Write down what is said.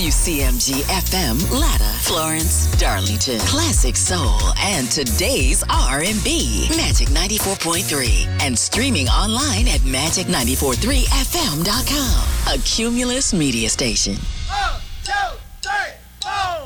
WCMG FM, Latta, Florence, Darlington, classic soul, and today's R&B. Magic 94.3 and streaming online at magic943fm.com. A Cumulus media station.